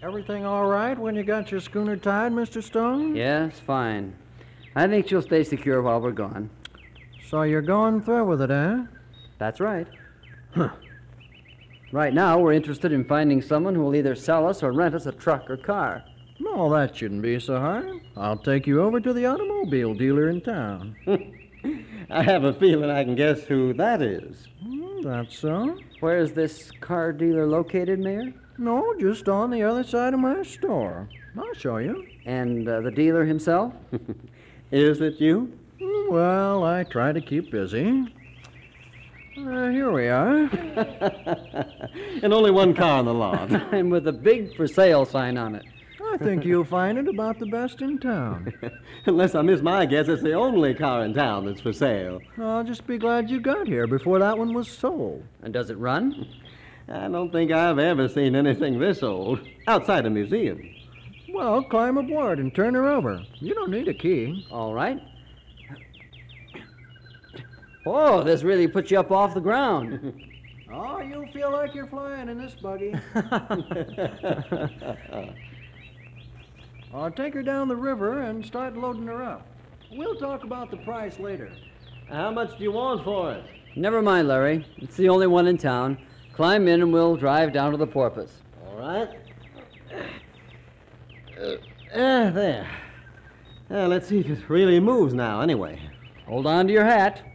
Everything all right when you got your schooner tied, Mr. Stone? Yes, fine. I think she'll stay secure while we're gone. So you're going through with it, eh? That's right. Right now, we're interested in finding someone who will either sell us or rent us a truck or car. No, that shouldn't be so hard. I'll take you over to the automobile dealer in town. I have a feeling I can guess who that is. That's so? Where is this car dealer located, Mayor? No, just on the other side of my store. I'll show you. And the dealer himself? Is it you? Well, I try to keep busy. Here we are. And only one car on the lot. And with a big for sale sign on it. I think you'll find it about the best in town. Unless I miss my guess, it's the only car in town that's for sale. I'll just be glad you got here before that one was sold. And does it run? I don't think I've ever seen anything this old, outside a museum. Well, climb aboard and turn her over. You don't need a key. All right. Oh, this really puts you up off the ground. Oh, you'll feel like you're flying in this buggy. I'll take her down the river and start loading her up. We'll talk about the price later. How much do you want for it? Never mind, Larry. It's the only one in town. Climb in and we'll drive down to the Porpoise. All right. There. Let's see if it really moves now, anyway. Hold on to your hat.